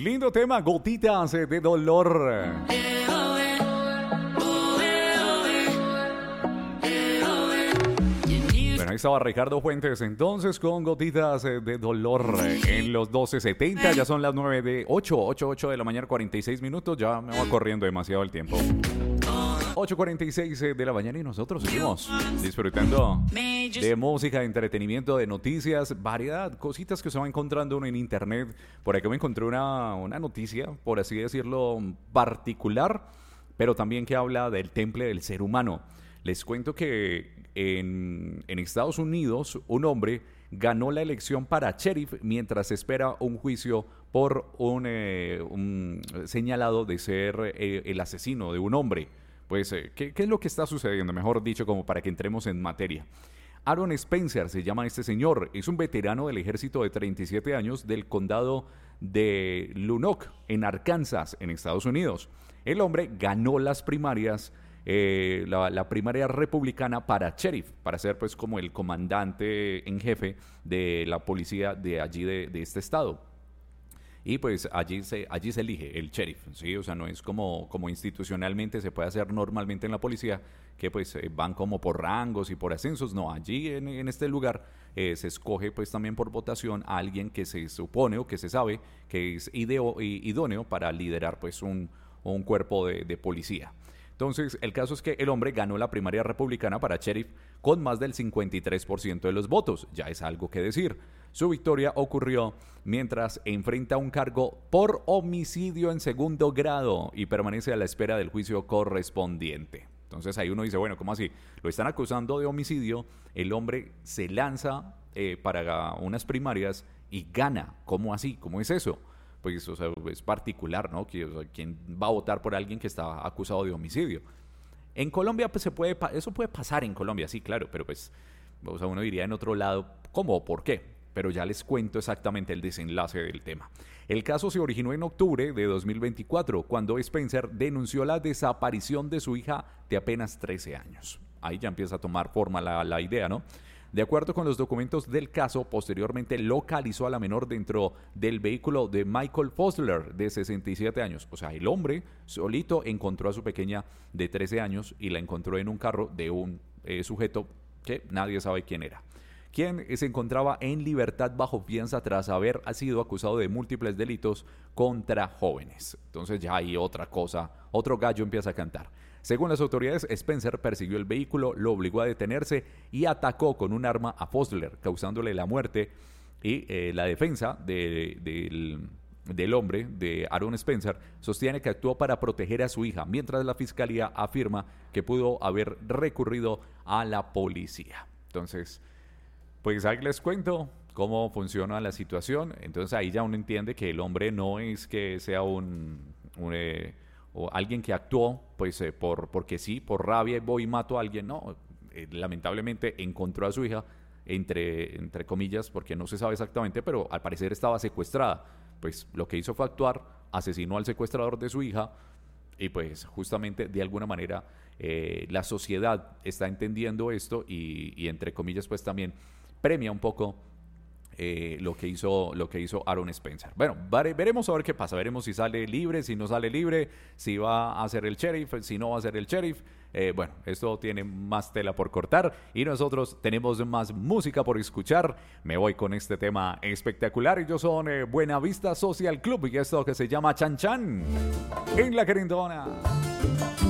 Lindo tema, Gotitas de Dolor. Bueno, ahí estaba Ricardo Fuentes entonces con Gotitas de Dolor en los 12:70. Ya son las 8 de la mañana, 46 minutos. Ya me va corriendo demasiado el tiempo. 8:46 de la mañana y nosotros seguimos disfrutando de música, de entretenimiento, de noticias, variedad, cositas que se va encontrando uno en internet. Por aquí me encontré una noticia, por así decirlo, particular, pero también que habla del temple del ser humano. Les cuento que en Estados Unidos un hombre ganó la elección para sheriff mientras espera un juicio por un señalado de ser el asesino de un hombre. Pues, ¿qué es lo que está sucediendo? Mejor dicho, como para que entremos en materia. Aaron Spencer se llama este señor. Es un veterano del ejército de 37 años del condado de Lonoke, en Arkansas, en Estados Unidos. El hombre ganó las primarias, la primaria republicana para sheriff, para ser pues como el comandante en jefe de la policía de allí, de este estado. Y pues allí se elige el sheriff, ¿sí? O sea, no es como institucionalmente se puede hacer normalmente en la policía, que pues van como por rangos y por ascensos. No, allí en este lugar se escoge pues también por votación a alguien que se supone o que se sabe que es idóneo para liderar pues un cuerpo de policía. Entonces, el caso es que el hombre ganó la primaria republicana para sheriff con más del 53% de los votos. Ya es algo que decir. Su victoria ocurrió mientras enfrenta un cargo por homicidio en segundo grado y permanece a la espera del juicio correspondiente. Entonces ahí uno dice, bueno, ¿cómo así? Lo están acusando de homicidio, el hombre se lanza para unas primarias y gana. ¿Cómo así? ¿Cómo es eso? Pues, o sea, es particular, ¿no? O sea, ¿quién va a votar por alguien que está acusado de homicidio? En Colombia, pues eso puede pasar en Colombia, sí, claro, pero pues, o sea, uno diría en otro lado, ¿cómo o por qué? Pero ya les cuento exactamente el desenlace del tema. El caso se originó en octubre de 2024, cuando Spencer denunció la desaparición de su hija de apenas 13 años. Ahí ya empieza a tomar forma la idea, ¿no? De acuerdo con los documentos del caso, posteriormente localizó a la menor dentro del vehículo de Michael Fosler, de 67 años. O sea, el hombre solito encontró a su pequeña de 13 años y la encontró en un carro de un sujeto que nadie sabe quién era, quien se encontraba en libertad bajo fianza tras haber sido acusado de múltiples delitos contra jóvenes. Entonces ya hay otra cosa, otro gallo empieza a cantar. Según las autoridades, Spencer persiguió el vehículo, lo obligó a detenerse y atacó con un arma a Fosler, causándole la muerte. Y la defensa del hombre, de Aaron Spencer, sostiene que actuó para proteger a su hija, mientras la fiscalía afirma que pudo haber recurrido a la policía. Entonces, pues ahí les cuento cómo funciona la situación. Entonces ahí ya uno entiende que el hombre no es que sea o alguien que actuó pues porque sí, por rabia, voy y mato a alguien. No, lamentablemente encontró a su hija, entre comillas, porque no se sabe exactamente, pero al parecer estaba secuestrada. Pues lo que hizo fue actuar, asesinó al secuestrador de su hija y pues justamente de alguna manera la sociedad está entendiendo esto y entre comillas pues también premia un poco lo que hizo Aaron Spencer. Bueno, veremos a ver qué pasa, veremos si sale libre, si no sale libre, si va a ser el sheriff, si no va a ser el sheriff. Bueno, esto tiene más tela por cortar y nosotros tenemos más música por escuchar. Me voy con este tema espectacular. Ellos son Buenavista Social Club y esto que se llama Chan Chan en La Querendona.